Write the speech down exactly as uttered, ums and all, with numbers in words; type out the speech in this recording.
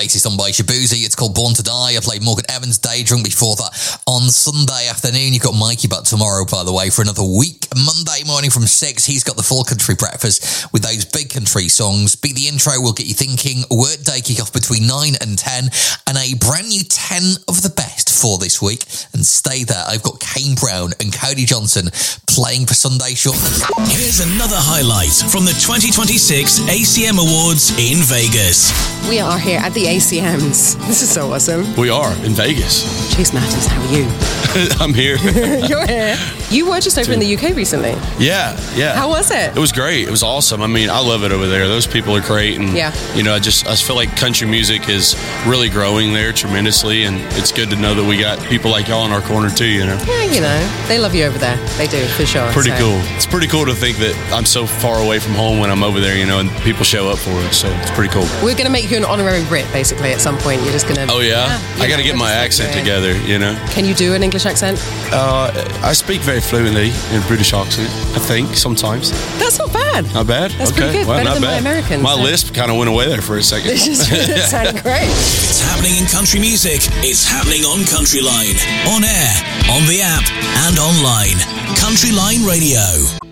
latest on by Shabuzi. It's called Born to Die. I played Morgan Evans' Day Drunk before that. On Sunday afternoon, you've got Mikey back tomorrow, by the way, for another week. Monday morning from six, he's got the full country breakfast with those big country songs. Beat the Intro will get you thinking. Workday kick off between nine and ten. And a brand new ten of the best for this week. And stay there. I've got Kane Brown and Cody Johnson playing for Sunday shortly. Here's another highlight from the twenty twenty-six A C M Awards in Vegas. We are here at the A C Ms. This is so awesome. We are in Vegas. Chase Matters, how are you? I'm here. You're here. You were just over in the U K recently. Yeah, yeah. How was it? It was great. It was awesome. I mean, I love it over there. Those people are great. And, yeah. you know, I just I feel like country music is really growing there tremendously. And it's good to know that we got people like y'all in our corner too, you know? Yeah, you know, they love you over there. They do, for sure. Pretty so. cool. It's pretty cool to think that I'm so far away from home when I'm over there, you know, and people show up for it. So it's pretty cool. We're going to make you an honorary Brit, basically, at some point. You're just going to... Oh, yeah? yeah I got to get my accent together, you know? Can you do an English accent? Uh, I speak very fluently in British accent, I think, sometimes. That's not bad. Not bad? That's okay. pretty good. Well, Better not than bad. my Americans. My so. lisp kind of went away there for a second. This just sounded great. It's happening in country music. It's happening on Country Line. On air, on the app, and online. Country Line Radio.